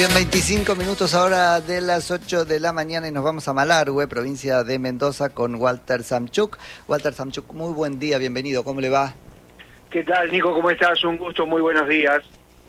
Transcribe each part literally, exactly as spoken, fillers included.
Bien, veinticinco minutos ahora de las ocho de la mañana y nos vamos a Malargüe, provincia de Mendoza, con Walter Samchuk. Walter Samchuk, muy buen día, bienvenido, ¿cómo le va? ¿Qué tal, Nico? ¿Cómo estás? Un gusto, muy buenos días.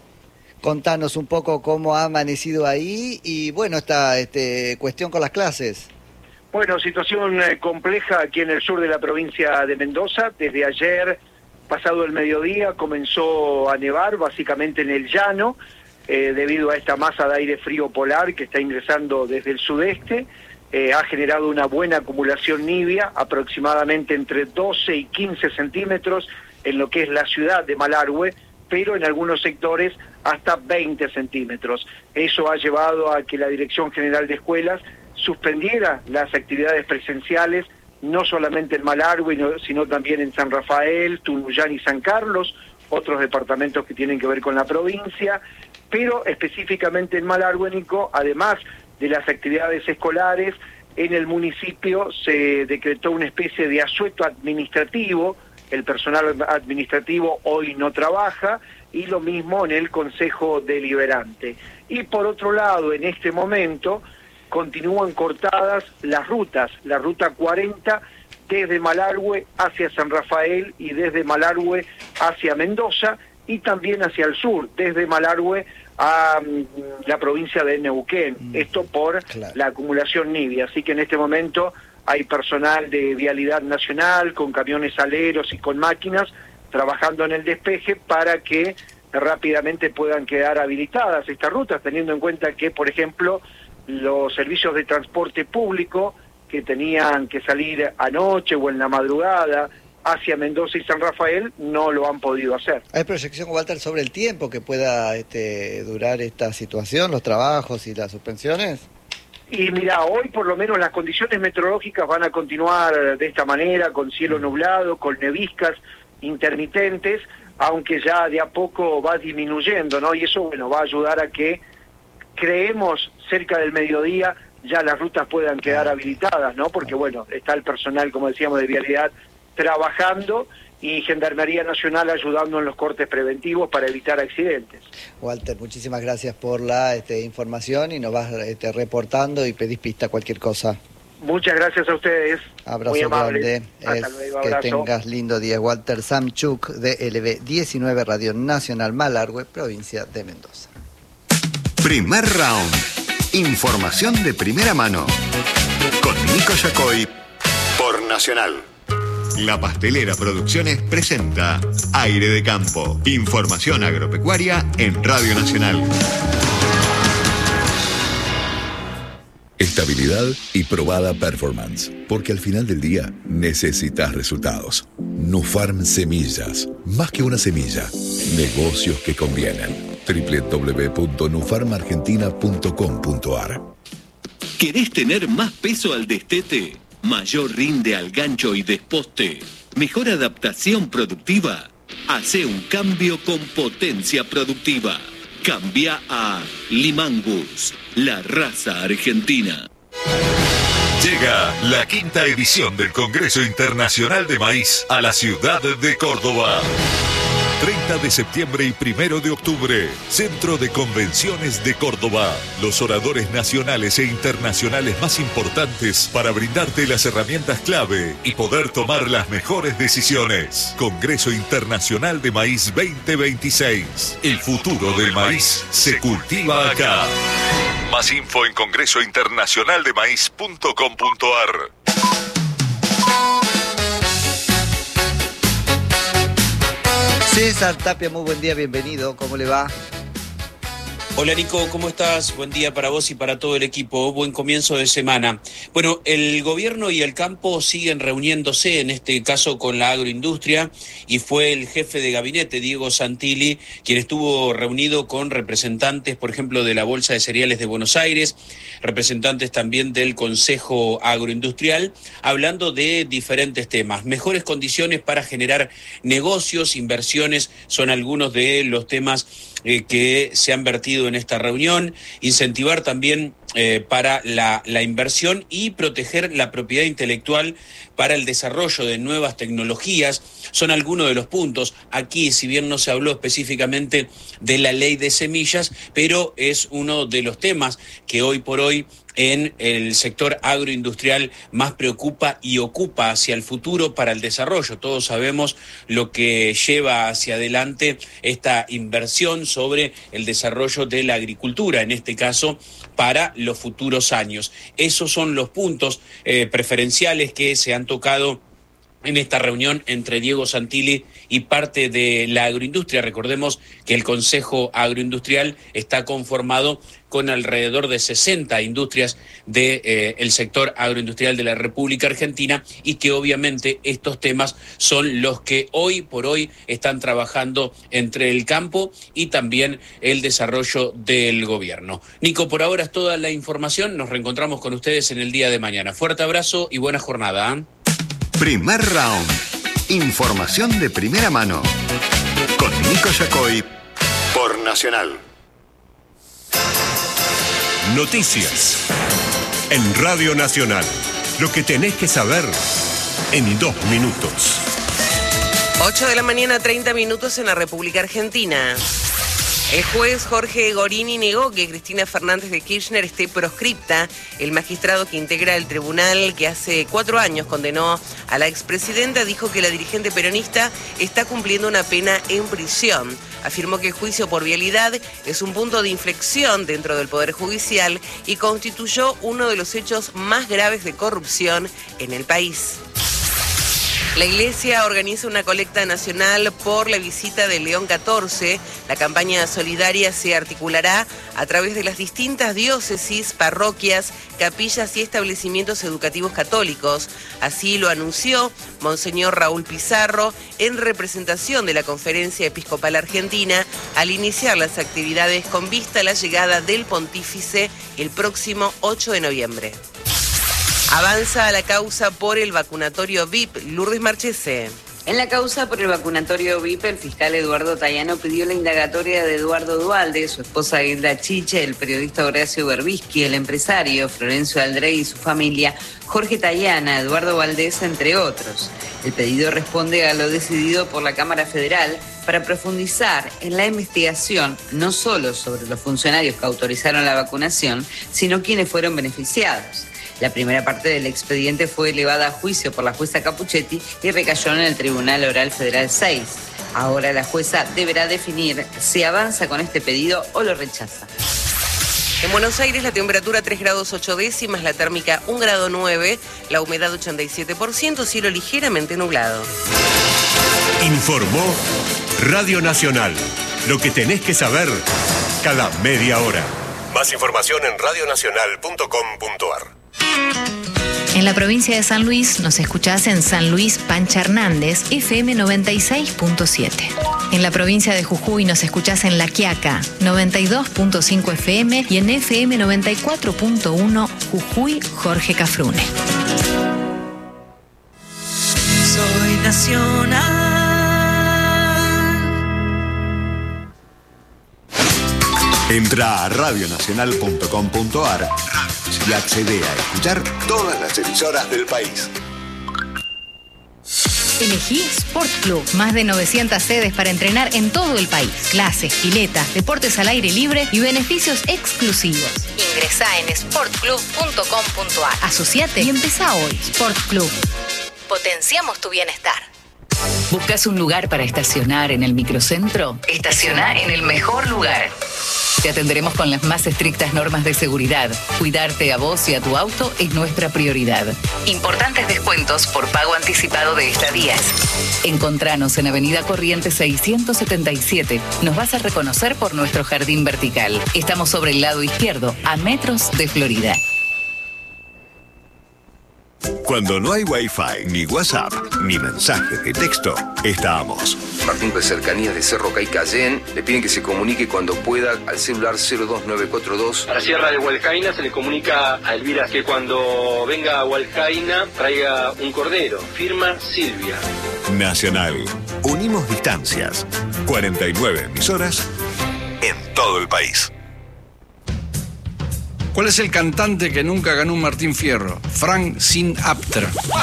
Contanos un poco cómo ha amanecido ahí y, bueno, esta este, cuestión con las clases. Bueno, situación eh, compleja aquí en el sur de la provincia de Mendoza. Desde ayer, pasado el mediodía, comenzó a nevar, básicamente en el llano, eh, debido a esta masa de aire frío polar que está ingresando desde el sudeste. Eh, ha generado una buena acumulación nibia, aproximadamente entre doce y quince centímetros en lo que es la ciudad de Malargüe, pero en algunos sectores hasta veinte centímetros. Eso ha llevado a que la Dirección General de Escuelas suspendiera las actividades presenciales, no solamente en Malargüe, sino también en San Rafael, Tunuyán y San Carlos, otros departamentos que tienen que ver con la provincia, pero específicamente en Malargüe, Nico, además de las actividades escolares, en el municipio se decretó una especie de asueto administrativo. El personal administrativo hoy no trabaja, y lo mismo en el Consejo Deliberante. Y por otro lado, en este momento, continúan cortadas las rutas, la ruta cuarenta desde Malargüe hacia San Rafael y desde Malargüe hacia Mendoza, y también hacia el sur, desde Malargüe a um, la provincia de Neuquén, mm. esto por claro. la acumulación nibia. Así que en este momento hay personal de Vialidad Nacional con camiones aleros y con máquinas trabajando en el despeje para que rápidamente puedan quedar habilitadas estas rutas, teniendo en cuenta que, por ejemplo, los servicios de transporte público que tenían que salir anoche o en la madrugada hacia Mendoza y San Rafael no lo han podido hacer. ¿Hay proyección, Walter, sobre el tiempo que pueda este, durar esta situación, los trabajos y las suspensiones? Y mira, hoy por lo menos las condiciones meteorológicas van a continuar de esta manera, con cielo nublado, con neviscas intermitentes, aunque ya de a poco va disminuyendo, ¿no? Y eso, bueno, va a ayudar a que, creemos, cerca del mediodía ya las rutas puedan quedar habilitadas, ¿no? Porque, bueno, está el personal, como decíamos, de Vialidad trabajando y Gendarmería Nacional ayudando en los cortes preventivos para evitar accidentes. Walter, muchísimas gracias por la este, información y nos vas este, reportando y pedís pista cualquier cosa. Muchas gracias a ustedes. Abrazo muy amable. grande. Hasta es, luego, que abrazo. tengas lindo día. Walter Samchuk de L B diecinueve Radio Nacional Malargüe, provincia de Mendoza. Primer round. Información de primera mano. Con Nico Yacoy por Nacional. La Pastelera Producciones presenta Aire de Campo. Información agropecuaria en Radio Nacional. Estabilidad y probada performance, porque al final del día necesitas resultados. Nufarm Semillas, más que una semilla, negocios que convienen. doble u doble u doble u punto nufarm argentina punto com punto a r. ¿Querés tener más peso al destete? ¿Mayor rinde al gancho y desposte? ¿Mejor adaptación productiva? Hace un cambio con potencia productiva. Cambia a Limangus, la raza argentina. Llega la quinta edición del Congreso Internacional de Maíz a la ciudad de Córdoba. treinta de septiembre y primero de octubre, Centro de Convenciones de Córdoba. Los oradores nacionales e internacionales más importantes para brindarte las herramientas clave y poder tomar las mejores decisiones. Congreso Internacional de Maíz veinte veintiséis. El futuro del maíz se cultiva acá. Más info en congreso internacional de maíz punto com punto a r. César Tapia, muy buen día, bienvenido, ¿cómo le va? Hola Nico, ¿cómo estás? Buen día para vos y para todo el equipo, buen comienzo de semana. Bueno, el gobierno y el campo siguen reuniéndose, en este caso con la agroindustria, y fue el jefe de gabinete, Diego Santilli, quien estuvo reunido con representantes, por ejemplo, de la Bolsa de Cereales de Buenos Aires, representantes también del Consejo Agroindustrial, hablando de diferentes temas. Mejores condiciones para generar negocios, inversiones, son algunos de los temas eh, que se han vertido en esta reunión. Incentivar también eh, para la, la inversión y proteger la propiedad intelectual para el desarrollo de nuevas tecnologías. Son algunos de los puntos. Aquí, si bien no se habló específicamente de la ley de semillas, pero es uno de los temas que hoy por hoy en el sector agroindustrial más preocupa y ocupa hacia el futuro para el desarrollo. Todos sabemos lo que lleva hacia adelante esta inversión sobre el desarrollo de la agricultura, en este caso para los futuros años. Esos son los puntos eh, preferenciales que se han tocado en esta reunión entre Diego Santilli y parte de la agroindustria. Recordemos que el Consejo Agroindustrial está conformado con alrededor de sesenta industrias del de, eh, sector agroindustrial de la República Argentina, y que obviamente estos temas son los que hoy por hoy están trabajando entre el campo y también el desarrollo del gobierno. Nico, por ahora es toda la información. Nos reencontramos con ustedes en el día de mañana. Fuerte abrazo y buena jornada, ¿eh? Primer round. Información de primera mano. Con Nico Yacoy por Nacional. Noticias. En Radio Nacional. Lo que tenés que saber en dos minutos. ocho de la mañana, treinta minutos en la República Argentina. El juez Jorge Gorini negó que Cristina Fernández de Kirchner esté proscripta. El magistrado que integra el tribunal que hace cuatro años condenó a la expresidenta dijo que la dirigente peronista está cumpliendo una pena en prisión. Afirmó que el juicio por vialidad es un punto de inflexión dentro del Poder Judicial y constituyó uno de los hechos más graves de corrupción en el país. La Iglesia organiza una colecta nacional por la visita de León catorce. La campaña solidaria se articulará a través de las distintas diócesis, parroquias, capillas y establecimientos educativos católicos. Así lo anunció Monseñor Raúl Pizarro en representación de la Conferencia Episcopal Argentina al iniciar las actividades con vista a la llegada del pontífice el próximo ocho de noviembre. Avanza la causa por el vacunatorio V I P. Lourdes Marchese. En la causa por el vacunatorio V I P, el fiscal Eduardo Tayano pidió la indagatoria de Eduardo Dualde, su esposa Hilda Chiche, el periodista Horacio Berbisky, el empresario Florencio Aldrey y su familia, Jorge Tayana, Eduardo Valdés, entre otros. El pedido responde a lo decidido por la Cámara Federal para profundizar en la investigación, no solo sobre los funcionarios que autorizaron la vacunación, sino quienes fueron beneficiados. La primera parte del expediente fue elevada a juicio por la jueza Capuchetti y recayó en el Tribunal Oral Federal seis. Ahora la jueza deberá definir si avanza con este pedido o lo rechaza. En Buenos Aires la temperatura tres grados ocho décimas, la térmica un grado nueve, la humedad ochenta y siete por ciento, cielo ligeramente nublado. Informó Radio Nacional. Lo que tenés que saber cada media hora. Más información en radio nacional punto com punto a r. En la provincia de San Luis nos escuchás en San Luis Pancha Hernández, F M noventa y seis punto siete. En la provincia de Jujuy nos escuchás en La Quiaca, noventa y dos punto cinco F M y en F M noventa y cuatro punto uno Jujuy Jorge Cafrune. Soy nacional. Entra a radio nacional punto com punto a r y accede a escuchar todas las emisoras del país. Elegí Sport Club. Más de novecientas sedes para entrenar en todo el país. Clases, piletas, deportes al aire libre y beneficios exclusivos. Ingresá en sport club punto com punto a r. Asociate y empezá hoy. Sport Club. Potenciamos tu bienestar. ¿Buscas un lugar para estacionar en el microcentro? Estaciona en el mejor lugar. Te atenderemos con las más estrictas normas de seguridad. Cuidarte a vos y a tu auto es nuestra prioridad. Importantes descuentos por pago anticipado de estadías. Encontranos en Avenida Corrientes seiscientos setenta y siete. Nos vas a reconocer por nuestro jardín vertical. Estamos sobre el lado izquierdo, a metros de Florida. Cuando no hay Wi-Fi, ni WhatsApp, ni mensajes de texto, estamos. Martín de Cercanías de Cerro Caicayén le piden que se comunique cuando pueda al celular cero dos nueve cuatro dos. A la Sierra de Hualcaina se le comunica a Elvira que cuando venga a Hualcaina traiga un cordero. Firma Silvia. Nacional. Unimos distancias. cuarenta y nueve emisoras en todo el país. ¿Cuál es el cantante que nunca ganó un Martín Fierro? Frank Sinatra.